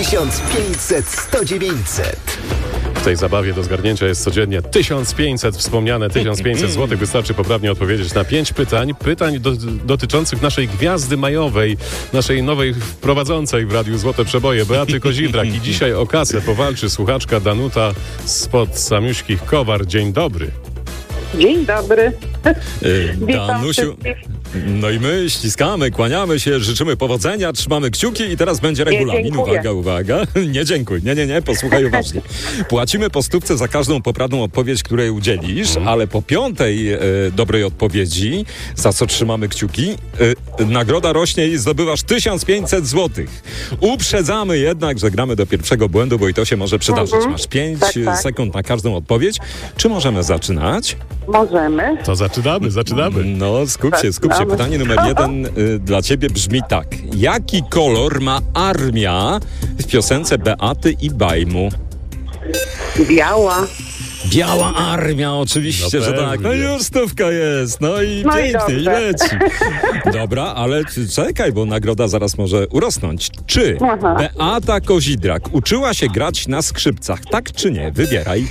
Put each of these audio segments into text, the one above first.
1500 100 900. W tej zabawie do zgarnięcia jest codziennie 1500, wspomniane 1500 zł. Wystarczy poprawnie odpowiedzieć na 5 pytań dotyczących naszej gwiazdy majowej, naszej nowej prowadzącej w Radiu Złote Przeboje, Beaty Kozidrak. I dzisiaj o kasę powalczy słuchaczka Danuta spod Samiuśkich Kowar. Dzień dobry. Dzień dobry. Danusiu, no i my ściskamy, kłaniamy się, życzymy powodzenia, trzymamy kciuki i teraz będzie regulamin. Uwaga. Nie dziękuj, nie, posłuchaj uważnie. Płacimy po stówce za każdą poprawną odpowiedź, której udzielisz, ale po 5 dobrej odpowiedzi, za co trzymamy kciuki, nagroda rośnie i zdobywasz 1500 zł. Uprzedzamy jednak, że gramy do pierwszego błędu, bo i to się może przydarzyć. Masz 5 sekund na każdą odpowiedź. Czy możemy zaczynać? Możemy. To zaczynamy. No, skup się. Pytanie numer 1 dla ciebie brzmi tak. Jaki kolor ma armia w piosence Beaty i Bajmu? Biała. Biała armia, oczywiście, No że tak. No już stówka jest. No i No i pięknie, i dobrze. leci. Dobra, ale czekaj, bo nagroda zaraz może urosnąć. Czy Beata Kozidrak uczyła się grać na skrzypcach? Tak czy nie? Wybieraj.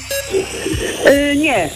Nie.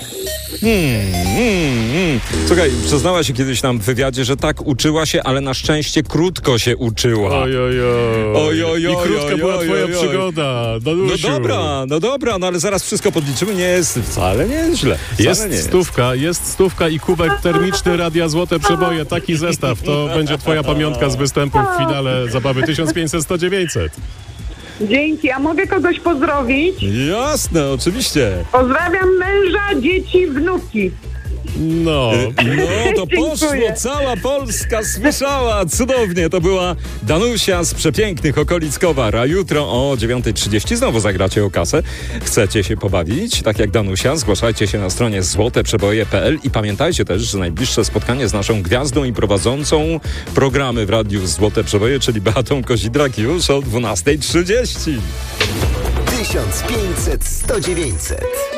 Słuchaj, przyznała się kiedyś nam w wywiadzie, że tak uczyła się, ale na szczęście krótko się uczyła. Oj. I krótka była twoja przygoda, Danusiu. No dobra, ale zaraz wszystko podliczymy. Nie jest wcale nieźle. Jest stówka i kubek termiczny Radia Złote Przeboje. Taki zestaw. To będzie twoja pamiątka z występu w finale zabawy 1500 100 900. Dzięki. A mogę kogoś pozdrowić? Jasne, oczywiście. Pozdrawiam męża, dzieci, wnuki. No to poszło, cała Polska słyszała, cudownie, to była Danusia z przepięknych okolic Kowar, a jutro o 9:30 znowu zagracie o kasę. Chcecie się pobawić, tak jak Danusia, zgłaszajcie się na stronie złoteprzeboje.pl i pamiętajcie też, że najbliższe spotkanie z naszą gwiazdą i prowadzącą programy w Radiu Złote Przeboje, czyli Beatą Kozidrak już o 12:30. 1500 100 900.